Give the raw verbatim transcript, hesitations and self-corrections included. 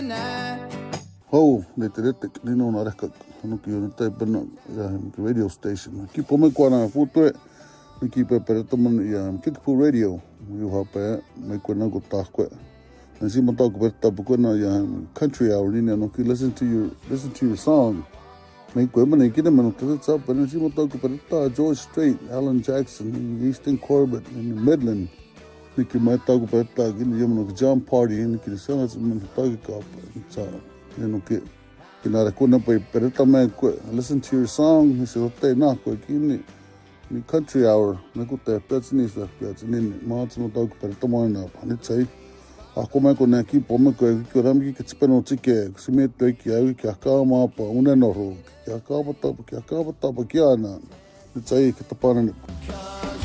Ho, ne te retek, nino na reka, hanuki o na tai bana, ia he radio station. Ki po me kua na putue, ni ki pe pereta man ia Kickapoo Radio, iu hapa me kua na ko tākoe. Na si mo tāko pereta po kua na ia country hour, nini hanuki, listen to your, listen to your song. Me kua mana ikina manu te tsa, pa na si mo tāko pereta, George Strait, Alan Jackson, Easton Corbett, Midland. Ni ki mai tāko pereta, kini ia manu ki Jam Party, ni ki sanga sa manu tāko ka, tsa. You know, ke kinara kuna pa pereta me ko listen to your song ni se hote na ko kini ni country hour me ko te pets ni sa pets ni ma tsu no ta ko pereta mo na pa ni tsai a ko me ko na ki po me ko ki ram ki ke peno tike si me to ki ai ki ka ma pa una no ro ki ka pa ta ki ka pa ta pa ki ana ni tsai ki ta pa na